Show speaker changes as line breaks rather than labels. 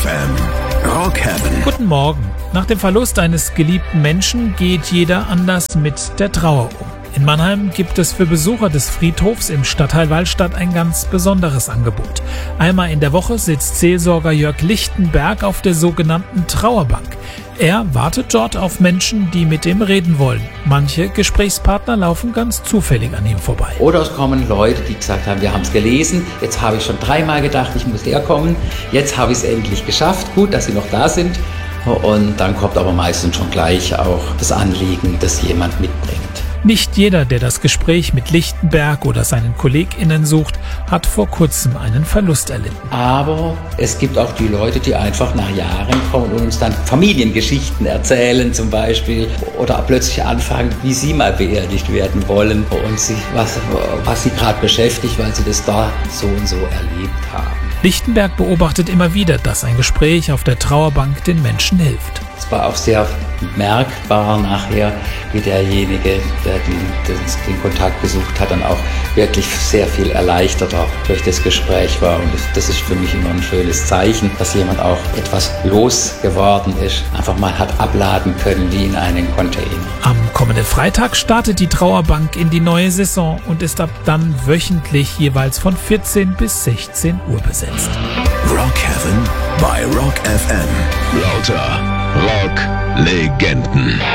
FM. Rock Heaven.
Guten Morgen. Nach dem Verlust eines geliebten Menschen geht jeder anders mit der Trauer um. In Mannheim gibt es für Besucher des Friedhofs im Stadtteil Wallstadt ein ganz besonderes Angebot. Einmal in der Woche sitzt Seelsorger Jörg Lichtenberg auf der sogenannten Trauerbank. Er wartet dort auf Menschen, die mit ihm reden wollen. Manche Gesprächspartner laufen ganz zufällig an ihm vorbei.
Oder es kommen Leute, die gesagt haben, wir haben es gelesen, jetzt habe ich schon 3-mal gedacht, ich muss herkommen, jetzt habe ich es endlich geschafft, gut, dass Sie noch da sind. Und dann kommt aber meistens schon gleich auch das Anliegen, das jemand mitbringt.
Nicht jeder, der das Gespräch mit Lichtenberg oder seinen KollegInnen sucht, hat vor kurzem einen Verlust erlitten.
Aber es gibt auch die Leute, die einfach nach Jahren kommen und uns dann Familiengeschichten erzählen zum Beispiel. Oder plötzlich anfangen, wie sie mal beerdigt werden wollen und was sie gerade beschäftigt, weil sie das da so und so erlebt haben.
Lichtenberg beobachtet immer wieder, dass ein Gespräch auf der Trauerbank den Menschen hilft.
Es war auch sehr merkbar nachher, wie derjenige, der den Kontakt gesucht hat, dann auch wirklich sehr viel erleichterter durch das Gespräch war. Und das ist für mich immer ein schönes Zeichen, dass jemand auch etwas losgeworden ist, einfach mal hat abladen können wie in einen Container.
Am kommenden Freitag startet die Trauerbank in die neue Saison und ist ab dann wöchentlich jeweils von 14 bis 16 Uhr besetzt.
Rock Heaven bei Rock FM. Lauter Rock-Legenden.